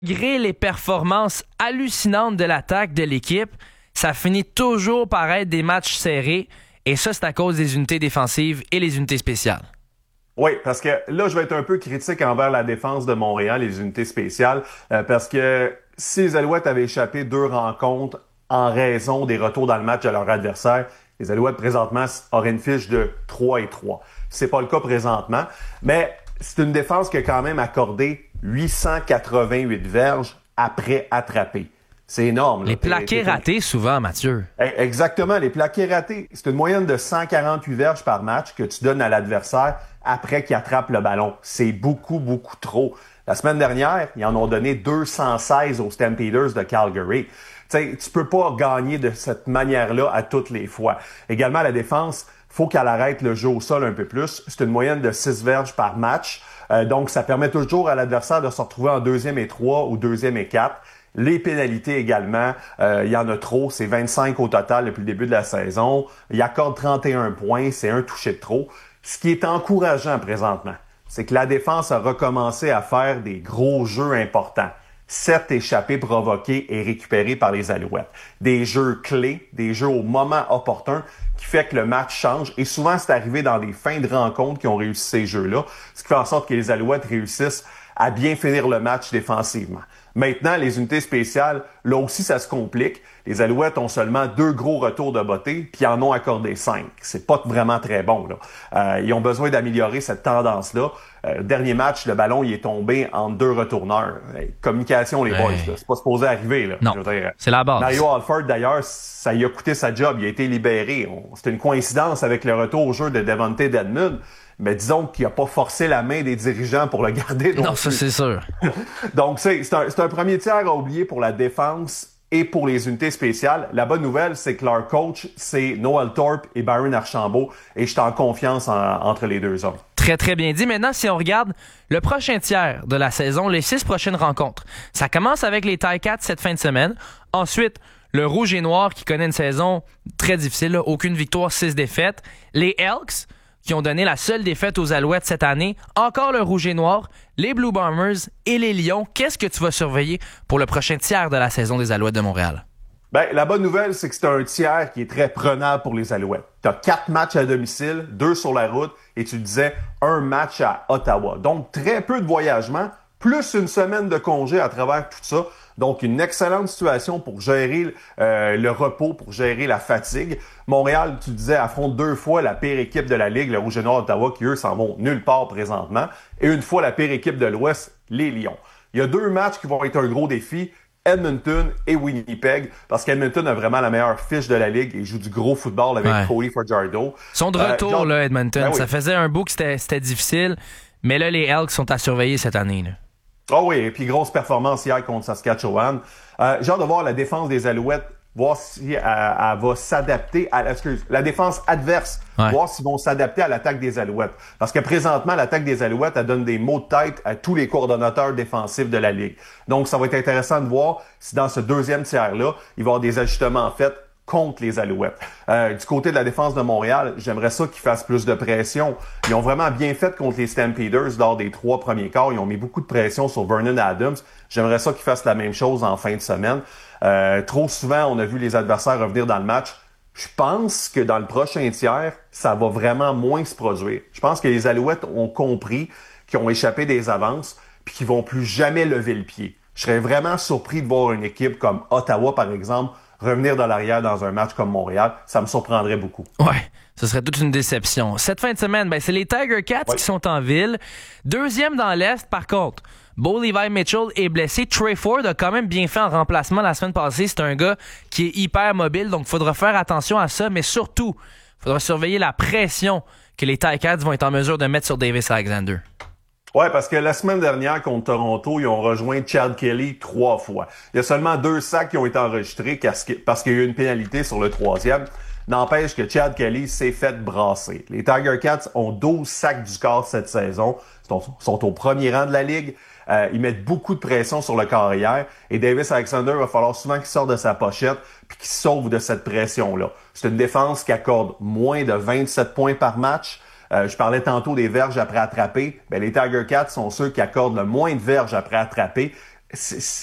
Malgré les performances hallucinantes de l'attaque de l'équipe, ça finit toujours par être des matchs serrés. Et ça, c'est à cause des unités défensives et les unités spéciales. Oui, parce que là, je vais être un peu critique envers la défense de Montréal et les unités spéciales, parce que si les Alouettes avaient échappé 2 rencontres en raison des retours dans le match de leur adversaire, les Alouettes, présentement, auraient une fiche de 3-3. C'est pas le cas présentement, mais c'est une défense qui a quand même accordé 888 verges après attrapé. C'est énorme. Les plaqués ratés, souvent, Mathieu. Exactement, les plaqués ratés. C'est une moyenne de 148 verges par match que tu donnes à l'adversaire après qu'il attrape le ballon. C'est beaucoup, beaucoup trop. La semaine dernière, ils en ont donné 216 aux Stampeders de Calgary. Tu peux pas gagner de cette manière-là à toutes les fois. Également, la défense, faut qu'elle arrête le jeu au sol un peu plus. C'est une moyenne de 6 verges par match. Donc, ça permet toujours à l'adversaire de se retrouver en 2e et 3 ou 2e et 4. Les pénalités également, il y en a trop, c'est 25 au total depuis le début de la saison. Il accorde 31 points, c'est un touché de trop. Ce qui est encourageant présentement, c'est que la défense a recommencé à faire des gros jeux importants. 7 échappées provoquées et récupérées par les Alouettes. Des jeux clés, des jeux au moment opportun qui fait que le match change. Et souvent, c'est arrivé dans des fins de rencontres qui ont réussi ces jeux-là, ce qui fait en sorte que les Alouettes réussissent à bien finir le match défensivement. Maintenant, les unités spéciales, là aussi, ça se complique. Les Alouettes ont seulement 2 gros retours de beauté, puis en ont accordé 5. C'est pas vraiment très bon, là. Ils ont besoin d'améliorer cette tendance-là. Dernier match, le ballon, il est tombé entre 2 retourneurs. Communication, les boys, là. C'est pas supposé arriver, là. Non, c'est la base. Mario Alford, d'ailleurs, ça lui a coûté sa job. Il a été libéré. C'était une coïncidence avec le retour au jeu de Devontae Dedmon. Mais disons qu'il n'a pas forcé la main des dirigeants pour le garder. Non, ça c'est sûr. Donc, c'est un premier tiers à oublier pour la défense et pour les unités spéciales. La bonne nouvelle, c'est que leur coach, c'est Noel Thorpe et Byron Archambault. Et je suis en confiance entre les deux hommes. Très, très bien dit. Maintenant, si on regarde le prochain tiers de la saison, les 6 prochaines rencontres, ça commence avec les Ticats cette fin de semaine. Ensuite, le Rouge et Noir qui connaît une saison très difficile. Là. Aucune victoire, 6 défaites. Les Elks qui ont donné la seule défaite aux Alouettes cette année. Encore le Rouge et Noir, les Blue Bombers et les Lions. Qu'est-ce que tu vas surveiller pour le prochain tiers de la saison des Alouettes de Montréal? Ben, la bonne nouvelle, c'est que c'est un tiers qui est très prenable pour les Alouettes. Tu as 4 matchs à domicile, 2 sur la route, et tu disais un match à Ottawa. Donc, très peu de voyagement, plus une semaine de congé à travers tout ça. Donc, une excellente situation pour gérer le repos, pour gérer la fatigue. Montréal, tu disais, affronte 2 fois la pire équipe de la Ligue, le Rouge et Noir d'Ottawa, qui, eux, s'en vont nulle part présentement. Et une fois la pire équipe de l'Ouest, les Lions. Il y a 2 matchs qui vont être un gros défi. Edmonton et Winnipeg, parce qu'Edmonton a vraiment la meilleure fiche de la Ligue et joue du gros football avec Cody Fajardo. Ils sont de retour, là, Edmonton. Ben oui. Ça faisait un bout que c'était difficile, mais là, les Elks sont à surveiller cette année, là. Oh oui, et puis grosse performance hier contre Saskatchewan. J'ai hâte de voir la défense des Alouettes, voir si elle va s'adapter à la défense adverse, voir s'ils vont s'adapter à l'attaque des Alouettes. Parce que présentement, l'attaque des Alouettes, elle donne des maux de tête à tous les coordonnateurs défensifs de la Ligue. Donc, ça va être intéressant de voir si dans ce deuxième tiers-là, il va y avoir des ajustements faits contre les Alouettes. Du côté de la défense de Montréal, j'aimerais ça qu'ils fassent plus de pression. Ils ont vraiment bien fait contre les Stampeders lors des 3 premiers quarts. Ils ont mis beaucoup de pression sur Vernon Adams. J'aimerais ça qu'ils fassent la même chose en fin de semaine. Trop souvent, on a vu les adversaires revenir dans le match. Je pense que dans le prochain tiers, ça va vraiment moins se produire. Je pense que les Alouettes ont compris qu'ils ont échappé des avances puis qu'ils vont plus jamais lever le pied. Je serais vraiment surpris de voir une équipe comme Ottawa, par exemple, revenir dans l'arrière dans un match comme Montréal. Ça me surprendrait beaucoup. Ouais, ce serait toute une déception. Cette fin de semaine, c'est les Tiger Cats qui sont en ville. Deuxième dans l'Est, par contre. Bo Levi Mitchell est blessé. Trey Ford a quand même bien fait en remplacement la semaine passée. C'est un gars qui est hyper mobile, donc il faudra faire attention à ça. Mais surtout, il faudra surveiller la pression que les Tiger Cats vont être en mesure de mettre sur Davis Alexander. Ouais, parce que la semaine dernière, contre Toronto, ils ont rejoint Chad Kelly 3 fois. Il y a seulement 2 sacs qui ont été enregistrés parce qu'il y a eu une pénalité sur le 3e. N'empêche que Chad Kelly s'est fait brasser. Les Tiger Cats ont 12 sacs du corps cette saison. Ils sont au premier rang de la Ligue. Ils mettent beaucoup de pression sur le carrière. Et Davis Alexander, va falloir souvent qu'il sorte de sa pochette puis qu'il sauve de cette pression-là. C'est une défense qui accorde moins de 27 points par match. Je parlais tantôt des verges après attraper. Les Tiger Cats sont ceux qui accordent le moins de verges après attraper. c'est